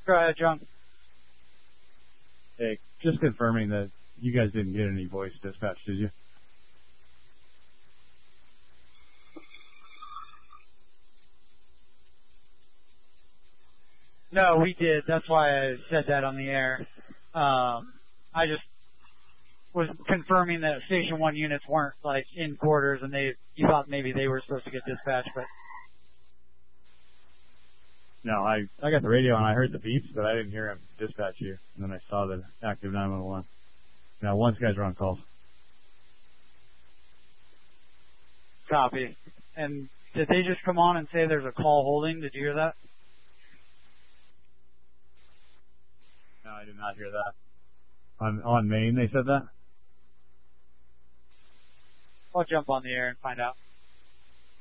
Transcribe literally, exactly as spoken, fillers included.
Go ahead, John. Hey, just confirming that you guys didn't get any voice dispatch, did you? No, we did. That's why I said that on the air. Um, I just was confirming that Station One units weren't like in quarters, and they you thought maybe they were supposed to get dispatched, but no, I I got the radio and I heard the beeps, but I didn't hear him dispatch you. And then I saw the active nine one one. Now, once guys are on call. Copy. And did they just come on and say there's a call holding? Did you hear that? No, I did not hear that. On on Maine, they said that? I'll jump on the air and find out.